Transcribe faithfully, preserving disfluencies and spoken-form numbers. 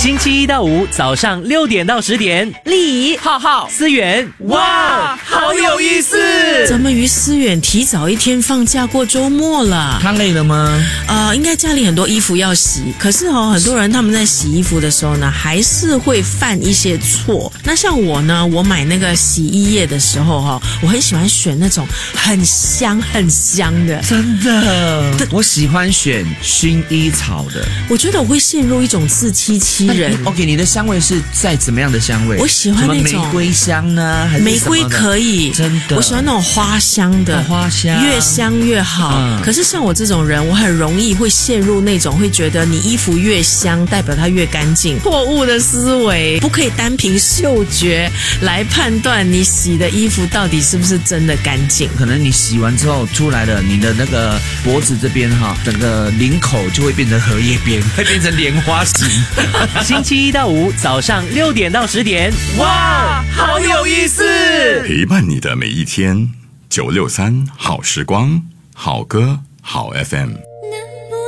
星期一到五早上六点到十点， 丽浩浩、思源，哇，好有意思！ 咱们于思远提早一天放假过周末了。 他累了吗？ 呃，应该家里很多衣服要洗，可是哦，很多人他们在洗衣服的时候呢，还是会犯一些错。那像我呢，我买那个洗衣液的时候哈、哦，我很喜欢选那种很香很香的。 真的，我喜欢选薰衣草的。 我觉得我会陷入一种自欺欺人。 OK， 你的香味是在怎么样的香味？ 我喜欢那种什么玫瑰香呢？还是玫瑰可以， 真的， 我喜欢那种花香的， 哦、花香越香越好、嗯。可是像我这种人，我很容易会陷入那种会觉得你衣服越香，代表它越干净，错误的思维。不可以单凭嗅觉来判断你洗的衣服到底是不是真的干净。 可能你洗完之后出来了，你的那个脖子这边哈，整个领口就会变成荷叶边，会变成莲花形。 星期一到五早上六点到十点，哇，好有意思！ 陪伴你的每一天，九六三好时光，好歌好 F M。